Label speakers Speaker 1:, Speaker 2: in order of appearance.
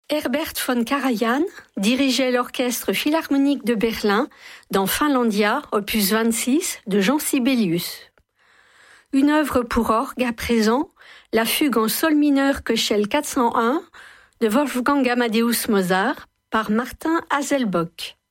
Speaker 1: Herbert von Karajan dirigeait l'orchestre philharmonique de Berlin dans Finlandia, opus 26 de Jean Sibelius. Une œuvre pour orgue à présent, la fugue en sol mineur Köchel 401 de Wolfgang Amadeus Mozart par Martin Haselbock.